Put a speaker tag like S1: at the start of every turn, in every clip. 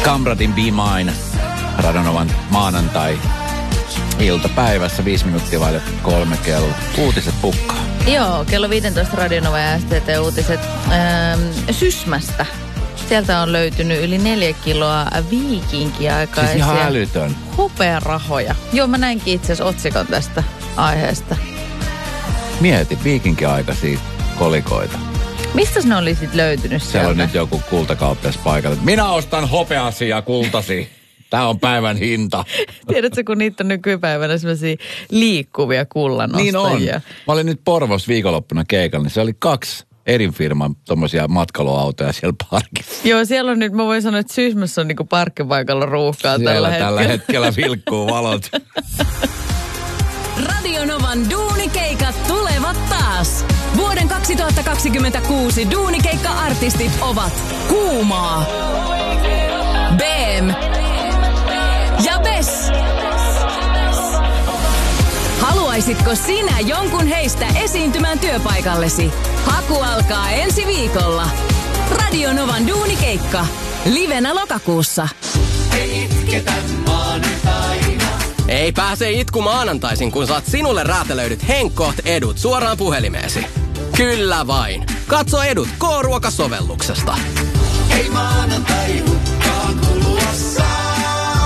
S1: Kamratin Be Mine. Radionovan maanantai iltapäivässä 5 minuuttia vaille 3 kello. Uutiset pukkaa.
S2: Joo, kello 15 Radionova ja STT-uutiset Sysmästä. Sieltä on löytynyt yli 4 kiloa viikinkiaikaisia.
S1: Siis ihan älytön.
S2: Hopearahoja. Joo, mä näinkin itse asiassa otsikon tästä aiheesta.
S1: Mieti, viikinkiaikaisia kolikoita.
S2: Mistä ne oli sitten löytynyt sieltä?
S1: Siellä on nyt joku kultakauppias paikalla. Minä ostan hopeasi ja kultasi. Tää on päivän hinta.
S2: Tiedätkö, kun niitä on nykypäivänä sellaisia liikkuvia kullanostajia.
S1: Niin on. Mä olin nyt Porvos viikonloppuna keikalla, niin se oli 2 eri firman tommosia matkailuautoja siellä parkissa.
S2: Joo, siellä on nyt, mä voin sanoa, että Sysmässä on niinku parkkipaikalla ruuhkaa
S1: tällä hetkellä vilkkuu valot.
S3: Radionovan duunikeikat tulevat taas. Vuoden 2026 duunikeikka-artistit ovat Kuumaa, BM ja Bess. Haluaisitko sinä jonkun heistä esiintymään työpaikallesi? Haku alkaa ensi viikolla. Radionovan duunikeikka. Livenä lokakuussa.
S4: Ei itketä maanantaina.
S5: Ei pääse itku maanantaisin, kun saat sinulle räätälöidyt Henkkoht edut suoraan puhelimeesi. Kyllä vain. Katso edut K-ruokasovelluksesta.
S4: Ei maanantai hukkaan kulua saa.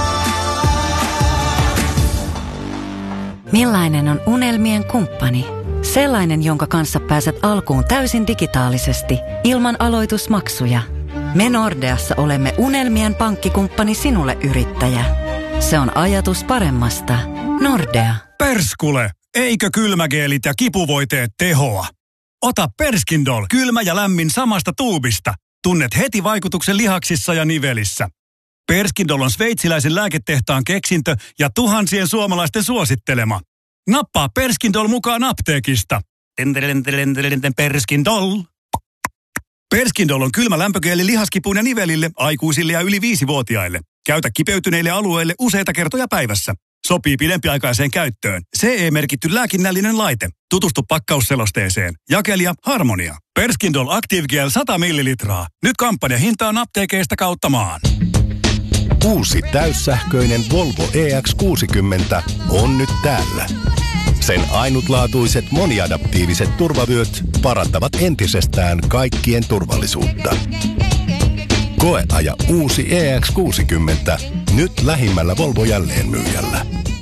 S6: Millainen on unelmien kumppani? Sellainen, jonka kanssa pääset alkuun täysin digitaalisesti, ilman aloitusmaksuja. Me Nordeassa olemme unelmien pankkikumppani sinulle, yrittäjä. Se on ajatus paremmasta. Nordea.
S7: Perskule! Eikö kylmägeelit ja kipuvoiteet tehoa? Ota Perskindol, kylmä ja lämmin samasta tuubista. Tunnet heti vaikutuksen lihaksissa ja nivelissä. Perskindol on sveitsiläisen lääketehtaan keksintö ja tuhansien suomalaisten suosittelema. Nappaa Perskindol mukaan apteekista. Perskindol. Perskindol on kylmä lämpögeeli lihaskipuun ja nivelille, aikuisille ja yli 5-vuotiaille. Käytä kipeytyneille alueille useita kertoja päivässä. Sopii pidempiaikaiseen käyttöön. CE-merkitty lääkinnällinen laite. Tutustu pakkausselosteeseen. Jakelija Harmonia. Perskindol Active Gel 100 millilitraa. Nyt kampanjahintaan apteekeista kautta maan.
S8: Uusi täyssähköinen Volvo EX60 on nyt täällä. Sen ainutlaatuiset moniadaptiiviset turvavyöt parantavat entisestään kaikkien turvallisuutta. Koeaja uusi EX60 nyt lähimmällä Volvo jälleenmyyjällä.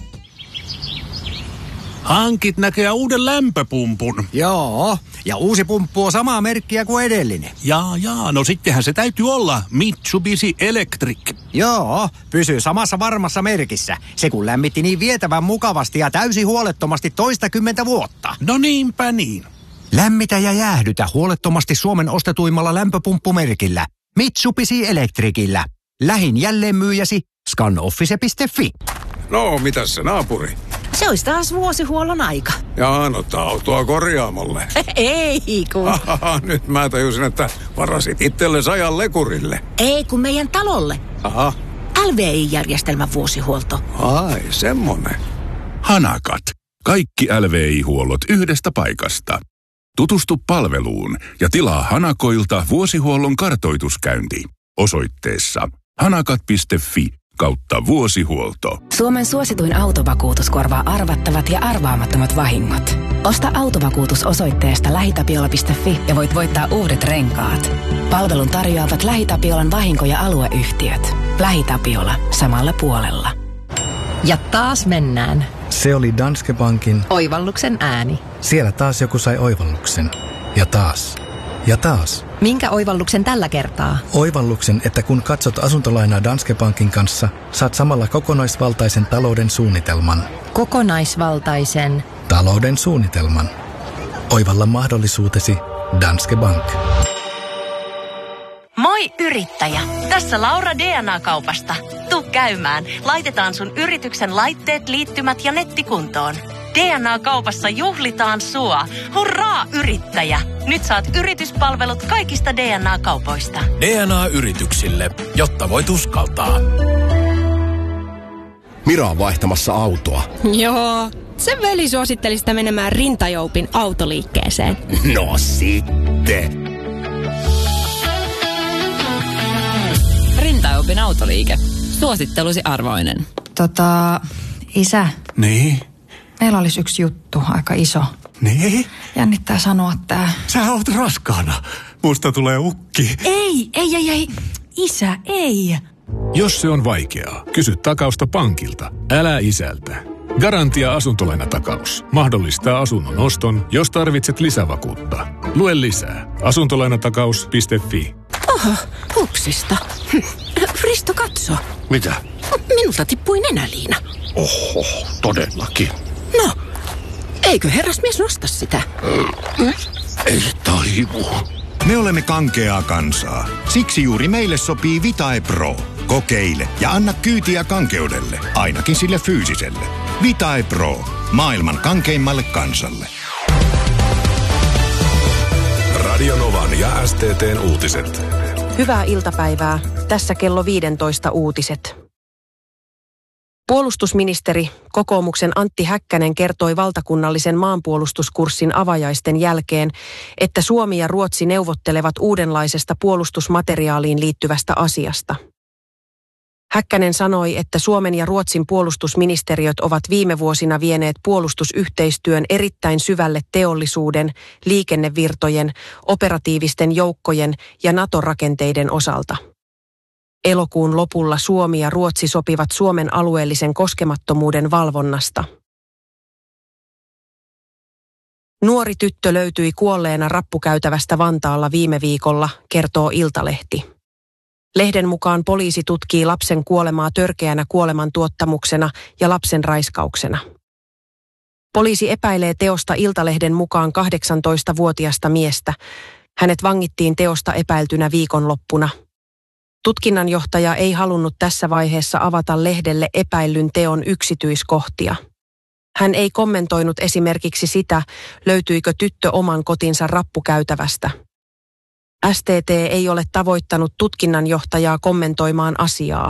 S9: Hankit näköjään uuden lämpöpumpun.
S10: Joo, ja uusi pumppu on samaa merkkiä kuin edellinen.
S9: Jaa, no sittenhän se täytyy olla Mitsubishi Electric.
S10: Joo, pysyy samassa varmassa merkissä. Se kun lämmitti niin vietävän mukavasti ja täysin huolettomasti 20 vuotta.
S9: No niinpä niin.
S10: Lämmitä ja jäähdytä huolettomasti Suomen ostetuimmalla lämpöpumppumerkillä. Mitsubishi Electricillä. Lähin jälleenmyyjäsi scanoffice.fi.
S11: No, mitäs se naapuri?
S12: Se olisi taas vuosihuollon aika.
S11: Jaa, no autoa korjaamolle.
S12: Ei kun.
S11: Nyt mä tajusin, että varasit itsellesi ajan lekurille.
S12: Ei kun meidän talolle.
S11: Aha.
S12: LVI-järjestelmän vuosihuolto.
S11: Ai, semmonen.
S13: Hanakat. Kaikki LVI-huollot yhdestä paikasta. Tutustu palveluun ja tilaa Hanakoilta vuosihuollon kartoituskäynti osoitteessa hanakat.fi/vuosihuolto.
S6: Suomen suosituin autovakuutus korvaa arvattavat ja arvaamattomat vahingot. Osta autovakuutus osoitteesta lähitapiola.fi ja voit voittaa uudet renkaat. Palvelun tarjoavat LähiTapiolan vahinko- ja alueyhtiöt. LähiTapiola. Samalla puolella.
S14: Ja taas mennään.
S15: Se oli Danske Bankin
S14: Oivalluksen ääni.
S15: Siellä taas joku sai oivalluksen. Ja taas. Ja taas.
S14: Minkä oivalluksen tällä kertaa?
S15: Oivalluksen, että kun katsot asuntolainaa Danske Bankin kanssa, saat samalla kokonaisvaltaisen talouden suunnitelman.
S14: Kokonaisvaltaisen
S15: talouden suunnitelman. Oivalla mahdollisuutesi Danske Bank.
S16: Moi yrittäjä! Tässä Laura DNA-kaupasta. Tuu käymään. Laitetaan sun yrityksen laitteet, liittymät ja nettikuntoon. DNA-kaupassa juhlitaan sua. Hurraa yrittäjä! Nyt saat yrityspalvelut kaikista DNA-kaupoista.
S17: DNA-yrityksille, jotta voit uskaltaa.
S18: Mira on vaihtamassa autoa.
S19: Joo, sen veli suositteli sitä menemään Rintajoupin autoliikkeeseen.
S18: No sitten.
S19: Rintajoup,
S14: Kaupin autoliike. Suosittelusi arvoinen.
S20: Isä.
S9: Niin?
S20: Meillä olisi yksi juttu, aika iso.
S9: Niin?
S20: Jännittää sanoa tää.
S9: Sä oot raskaana. Musta tulee ukki.
S20: Ei. Isä, ei.
S13: Jos se on vaikeaa, kysy takausta pankilta, älä isältä. Garantia asuntolainatakaus mahdollistaa asunnon oston, jos tarvitset lisävakuutta. Lue lisää asuntolainatakaus.fi.
S12: Oho, hupsista. Risto, katso.
S9: Mitä?
S12: Minulta tippui nenäliina.
S9: Oho, todellakin.
S12: No, eikö herrasmies nosta sitä?
S9: Ei taivu.
S21: Me olemme kankeaa kansaa. Siksi juuri meille sopii Vitae Pro. Kokeile ja anna kyytiä kankeudelle, ainakin sille fyysiselle. Vitae Pro. Maailman kankeimmalle kansalle.
S13: Radio Novan ja STT:n uutiset.
S22: Hyvää iltapäivää. Tässä kello 15 uutiset. Puolustusministeri, kokoomuksen Antti Häkkänen kertoi valtakunnallisen maanpuolustuskurssin avajaisten jälkeen, että Suomi ja Ruotsi neuvottelevat uudenlaisesta puolustusmateriaaliin liittyvästä asiasta. Häkkänen sanoi, että Suomen ja Ruotsin puolustusministeriöt ovat viime vuosina vieneet puolustusyhteistyön erittäin syvälle teollisuuden, liikennevirtojen, operatiivisten joukkojen ja NATO-rakenteiden osalta. Elokuun lopulla Suomi ja Ruotsi sopivat Suomen alueellisen koskemattomuuden valvonnasta. Nuori tyttö löytyi kuolleena rappukäytävästä Vantaalla viime viikolla, kertoo Iltalehti. Lehden mukaan poliisi tutkii lapsen kuolemaa törkeänä kuolemantuottamuksena ja lapsen raiskauksena. Poliisi epäilee teosta Iltalehden mukaan 18-vuotiasta miestä. Hänet vangittiin teosta epäiltynä viikonloppuna. Tutkinnanjohtaja ei halunnut tässä vaiheessa avata lehdelle epäillyn teon yksityiskohtia. Hän ei kommentoinut esimerkiksi sitä, löytyikö tyttö oman kotinsa rappukäytävästä. STT ei ole tavoittanut tutkinnanjohtajaa kommentoimaan asiaa.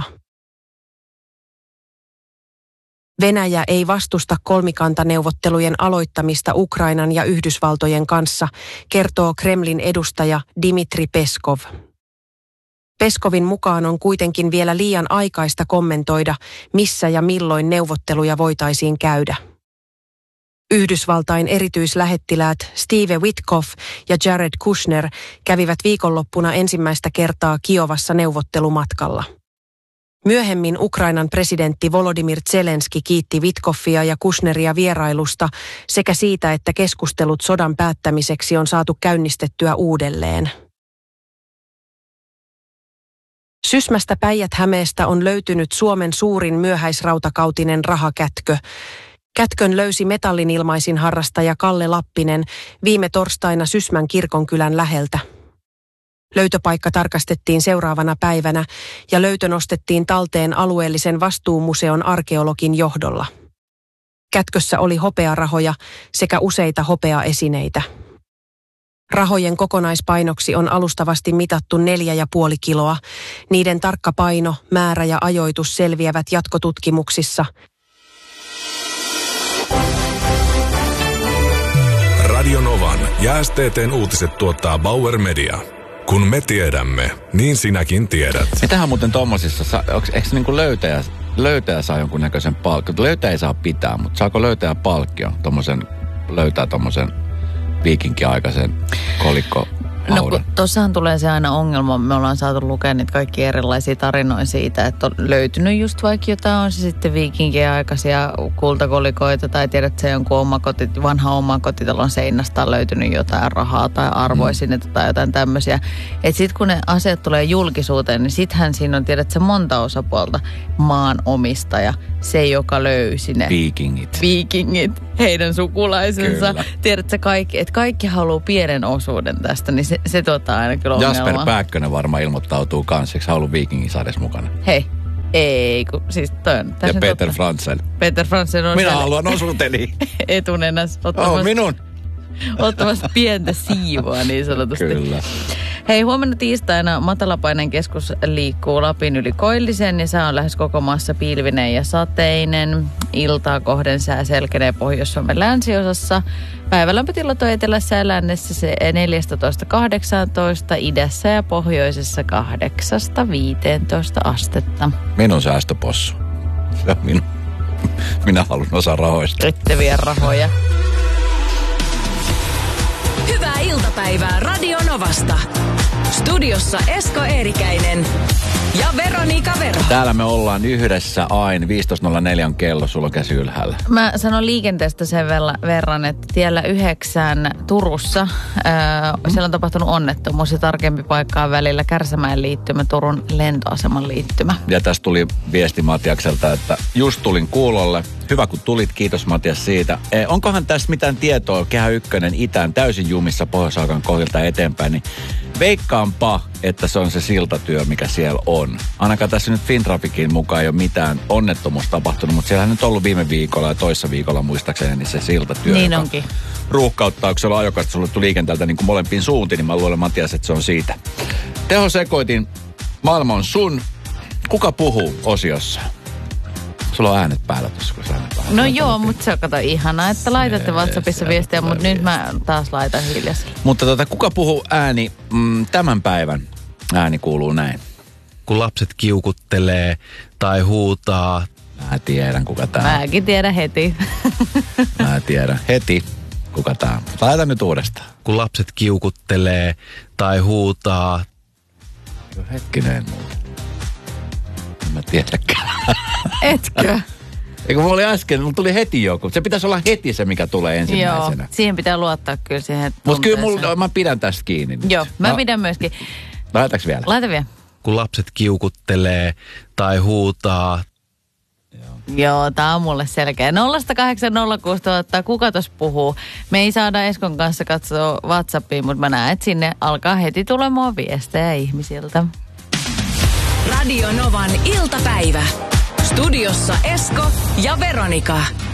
S22: Venäjä ei vastusta kolmikantaneuvottelujen aloittamista Ukrainan ja Yhdysvaltojen kanssa, kertoo Kremlin edustaja Dmitri Peskov. Peskovin mukaan on kuitenkin vielä liian aikaista kommentoida, missä ja milloin neuvotteluja voitaisiin käydä. Yhdysvaltain erityislähettiläät Steve Witkoff ja Jared Kushner kävivät viikonloppuna ensimmäistä kertaa Kiovassa neuvottelumatkalla. Myöhemmin Ukrainan presidentti Volodymyr Zelenski kiitti Witkoffia ja Kushneria vierailusta sekä siitä, että keskustelut sodan päättämiseksi on saatu käynnistettyä uudelleen. Sysmästä Päijät-Hämeestä on löytynyt Suomen suurin myöhäisrautakautinen rahakätkö. Kätkön löysi metallinilmaisin harrastaja Kalle Lappinen viime torstaina Sysmän kirkonkylän läheltä. Löytöpaikka tarkastettiin seuraavana päivänä ja löytö nostettiin talteen alueellisen vastuumuseon arkeologin johdolla. Kätkössä oli hopearahoja sekä useita hopeaesineitä. Rahojen kokonaispainoksi on alustavasti mitattu 4,5 kiloa. Niiden tarkka paino, määrä ja ajoitus selviävät jatkotutkimuksissa.
S13: Radio Novan ja STT:n uutiset tuottaa Bauer Media. Kun me tiedämme, niin sinäkin tiedät.
S1: Mitähän muuten tommosissa, eikö niinku löytäjä saa jonkunnäköisen palkkion? Löytäjä ei saa pitää, mutta saako löytäjä palkkio löytää tommosen viikinkiaikaisen kolikko?
S2: No kun tossahan tulee se aina ongelma, me ollaan saatu lukea niitä kaikki erilaisia tarinoita siitä, että on löytynyt just vaikka jotain, on se sitten viikinkien aikaisia kultakolikoita tai tiedät, se jonkun vanha omakotitalon seinästä on löytynyt jotain rahaa tai arvoisinetta tai jotain tämmöisiä. Että sitten kun ne asiat tulee julkisuuteen, niin sittenhän siinä on, tiedät se monta osapuolta, maanomistaja, se joka löysi ne. Viikingit, heidän sukulaisensa. Kyllä. Tiedätkö kaikki, että kaikki haluaa pienen osuuden tästä, niin se tuottaa aina kyllä ongelmaa.
S1: Jasper Pääkkönen varmaan ilmoittautuu kanssa, eikö hän ollut Viikingisarjassa mukana?
S2: Hei, ei, kun siis toi on.
S1: Ja Peter Frantzen.
S2: Peter Frantzen on
S1: minä haluan osuuteni.
S2: Etunenässä ottamassa pientä siivoa niin sanotusti.
S1: Kyllä.
S2: Hei, huomenna tiistaina matalapaineen keskus liikkuu Lapin yli Koillisen ja sää on lähes koko maassa pilvinen ja sateinen. Iltaa kohden sää selkenee Pohjois-Suomen länsiosassa. Päivälämpötilat on etelässä ja lännessä se 14-18, idässä ja pohjoisessa 8-15 astetta.
S1: Minun säästöpossu. Ja minä haluan osa rahoista.
S2: Ette vie rahoja.
S3: Hyvää iltapäivää Radio Novasta. Studiossa Esko Eerikäinen ja Veronika Vero.
S1: Täällä me ollaan yhdessä aina. 15.04 on kello, sulla on käsi ylhäällä.
S2: Mä sanon liikenteestä sen verran, että tiellä 9 Turussa siellä on tapahtunut onnettomuus ja tarkempi paikka on välillä Kärsämäen liittymä, Turun lentoaseman liittymä.
S1: Ja tässä tuli viesti Matiakselta, että just tulin kuulolle. Hyvä kun tulit, kiitos Matias siitä. Onkohan tästä mitään tietoa Kehä 1 itään täysin jumissa Pohjois-Haakan kohdilta eteenpäin, niin veikkaanpa, että se on se siltatyö, mikä siellä on. Ainakaan tässä nyt Fintraficin mukaan ei ole mitään onnettomuutta tapahtunut, mutta siellähän nyt on ollut viime viikolla ja toissa viikolla muistaakseni niin se siltatyö.
S2: Niin onkin.
S1: Ruuhkauttaa, kun se on ajokaista suljettu liikenteeltä niin kuin molempiin suuntiin, niin mä luulen Matias, että se on siitä. Tehosekoitin, maailma on sun. Kuka puhuu -osiossa? Sulla on äänet päällä tuossa, kun sä äänet päällä.
S2: No joo, mutta se on kato ihanaa, että laitatte WhatsAppissa viestiä, mutta nyt mä taas laitan hiljaiselle.
S1: Mutta kuka puhuu ääni tämän päivän? Ääni kuuluu näin.
S5: Kun lapset kiukuttelee tai huutaa.
S1: Mä tiedän, kuka tää on.
S2: Mäkin tiedän heti.
S1: Mä tiedän heti, kuka tää on. Laita nyt uudestaan.
S5: Kun lapset kiukuttelee tai huutaa.
S1: Hetkinen muuten. En mä tiedäkään.
S2: Etkö?
S1: Eikö mulla oli äsken, mulla tuli heti joku. Se pitäisi olla heti se, mikä tulee ensimmäisenä.
S2: Joo, siihen pitää luottaa kyllä siihen
S1: mutta kyllä mä pidän tästä kiinni nyt.
S2: Joo, mä pidän myöskin.
S1: Laitaks vielä?
S2: Laita vielä.
S5: Kun lapset kiukuttelee tai huutaa.
S2: Joo, tää on mulle selkeä. 0806000, kuka tossa puhuu? Me ei saada Eskon kanssa katsoa WhatsAppiin, mutta mä näen, että sinne alkaa heti tulemaan viestejä ihmisiltä.
S3: Radio Novan iltapäivä. Studiossa Esko ja Veronika.